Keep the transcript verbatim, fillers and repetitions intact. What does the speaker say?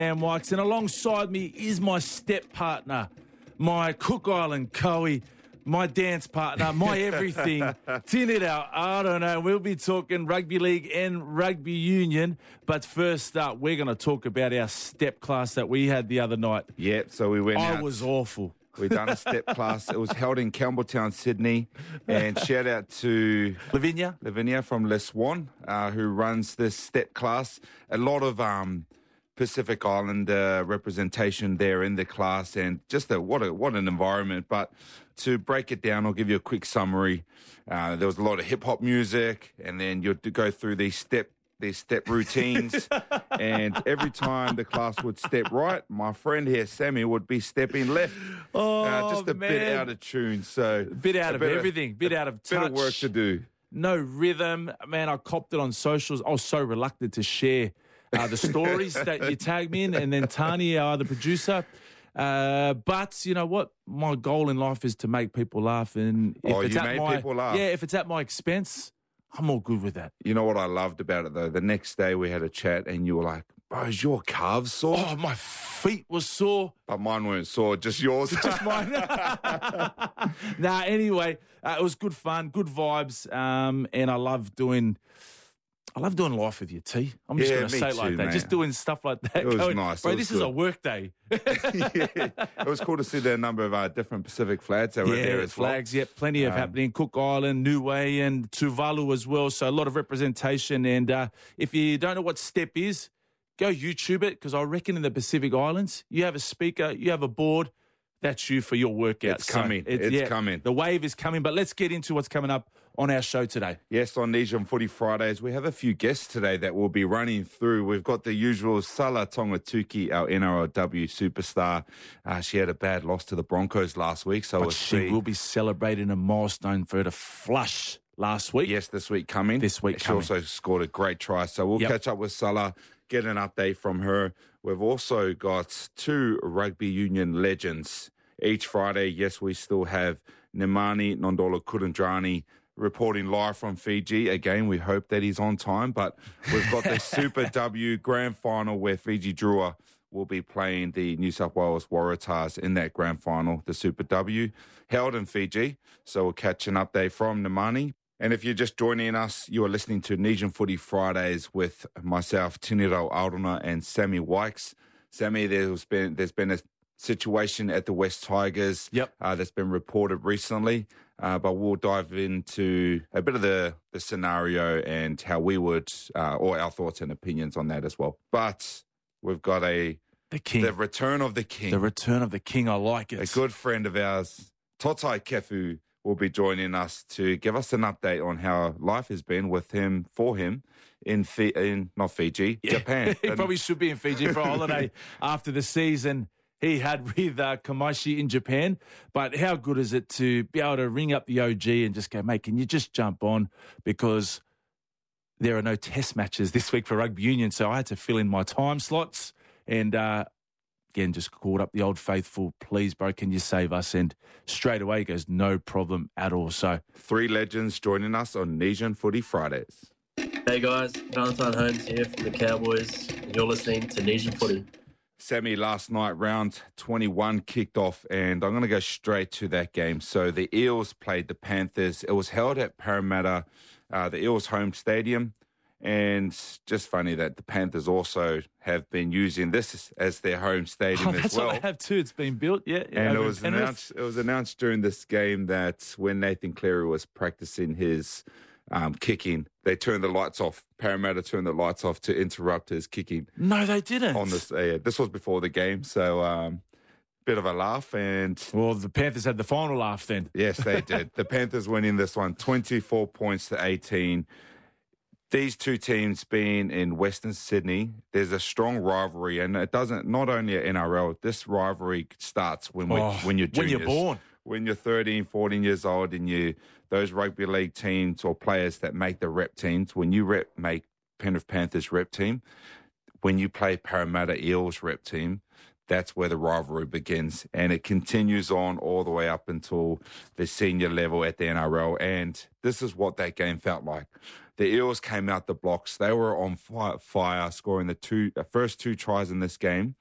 Sam Wykes, and alongside me is my step partner, my Cook Island Cowie, my dance partner, my everything, Tinita. I don't know. We'll be talking rugby league and rugby union, but first up, we're going to talk about our step class that we had the other night. Yeah, so we went I out. was awful. We done a step class. It was held in Campbelltown, Sydney. And shout out to Lavinia. Lavinia from Les Swan, uh, who runs this step class. A lot of um, Pacific Islander representation there in the class, and just a, what a what an environment. But to break it down, I'll give you a quick summary. Uh, there was a lot of hip hop music, and then you'd go through these step these step routines. And every time the class would step right, my friend here, Sammy, would be stepping left. Oh, uh, just a man. bit out of tune. So A bit out a of bit everything, bit out of touch. Bit of work to do. No rhythm. Man, I copped it on socials. I was so reluctant to share uh, the stories that you tagged me in, and then Tani, uh, the producer. Uh, but you know what? My goal in life is to make people laugh, and if Oh, it's you at made my people laugh. yeah, if it's at my expense, I'm all good with that. You know what I loved about it, though? The next day we had a chat, and you were like, bro, is your calves sore? Oh, my feet were sore. But mine weren't sore, just yours. Just mine. Nah, anyway, uh, it was good fun, good vibes, um, and I love doing. I love doing life with you, T. I'm just Yeah, going to me say it like too, that. mate. Just doing stuff like that. It was going, nice. Bro, It was this is a good. work day. Yeah. It was cool to see the number of uh, different Pacific flags that were Yeah, there as flags, well. yep, plenty of Um, happening. Cook Island, Niue, and Tuvalu as well. So a lot of representation. And uh, if you don't know what step is, go YouTube it, because I reckon in the Pacific Islands, you have a speaker, you have a board. That's you for your workout. It's coming. It's coming. The wave is coming. But let's get into what's coming up on our show today. Yes, on Nesian Footy Fridays, we have a few guests today that we'll be running through. We've got the usual Sala Tongatuki, our N R L W superstar. Uh, she had a bad loss to the Broncos last week. So But we'll she see. will be celebrating a milestone for her to flush last week. Yes, this week coming. This week She coming. also scored a great try. So we'll Yep. catch up with Salah, get an update from her. We've also got two rugby union legends. Each Friday, yes, we still have Nemani Nondola Kudandrani reporting live from Fiji. Again, we hope that he's on time, but we've got the Super W Grand Final where Fiji Drua will be playing the New South Wales Waratahs in that Grand Final, the Super W, held in Fiji. So we'll catch an update from Nemani. And if you're just joining us, you are listening to Nesian Footy Fridays with myself, Tiniro Aurona, and Sammy Wykes. Sammy, there's been there's been a situation at the West Tigers Yep. uh, that's been reported recently, uh, but we'll dive into a bit of the, the scenario and how we would, uh, or our thoughts and opinions on that as well. But we've got a The king. the return of the king. The return of the king. I like it. A good friend of ours, Totai Kefu, will be joining us to give us an update on how life has been with him, for him, in, Fi- in not Fiji, Yeah. Japan. He And- probably should be in Fiji for a holiday after the season he had with uh, Kamaishi in Japan. But how good is it to be able to ring up the O G and just go, mate, can you just jump on? Because there are no test matches this week for rugby union, so I had to fill in my time slots. And uh, again, just called up the old faithful, please, bro, can you save us? And straight away he goes, no problem at all. So Three legends joining us on Nesian Footy Fridays. Hey guys, Valentine Holmes here from the Cowboys, and you're listening to Nesian Footy. Sammy, last night, round twenty-one kicked off, and I'm going to go straight to that game. So the Eels played the Panthers. It was held at Parramatta, uh, the Eels' home stadium. And just funny that the Panthers also have been using this as their home stadium oh, as that's well. what I have too. It's been built, yeah. yeah, And it over in was Penrith. announced. It was announced during this game that when Nathan Cleary was practicing his um, kicking, they turned the lights off. Parramatta turned the lights off to interrupt his kicking No, they didn't. on this. Uh, this was before the game, so um, bit of a laugh. And Well, the Panthers had the final laugh then. yes, they did. The Panthers winning this one, twenty-four points to eighteen. These two teams being in Western Sydney, there's a strong rivalry, and it doesn't. Not only at N R L, this rivalry starts when we, Oh, when you're when juniors. you're born. When you're thirteen, fourteen years old, and you those rugby league teams or players that make the rep teams, when you rep make Penrith Panthers rep team, when you play Parramatta Eels rep team, that's where the rivalry begins. And it continues on all the way up until the senior level at the N R L. And this is what that game felt like. The Eels came out the blocks. They were on fire, fire scoring the two the first two tries in this game.